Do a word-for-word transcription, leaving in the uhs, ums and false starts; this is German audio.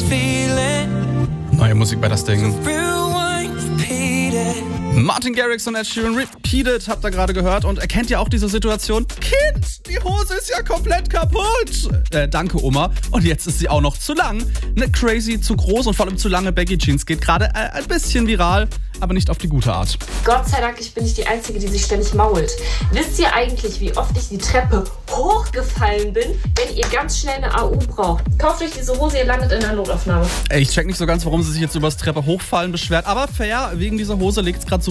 Neue Musik bei das Ding. Martin Garrix und Ed Sheeran, Repeated, habt ihr gerade gehört. Und erkennt ihr auch diese Situation? Kind, die Hose ist ja komplett kaputt. Äh, danke, Oma. Und jetzt ist sie auch noch zu lang. Ne, crazy, zu groß und vor allem zu lange Baggy Jeans geht gerade äh, ein bisschen viral, aber nicht auf die gute Art. Gott sei Dank, ich bin nicht die Einzige, die sich ständig mault. Wisst ihr eigentlich, wie oft ich die Treppe hochgefallen bin, wenn ihr ganz schnell eine A U braucht? Kauft euch diese Hose, ihr landet in der Notaufnahme. Ey, ich check nicht so ganz, warum sie sich jetzt über das Treppe hochfallen beschwert. Aber fair, wegen dieser Hose legt es gerade so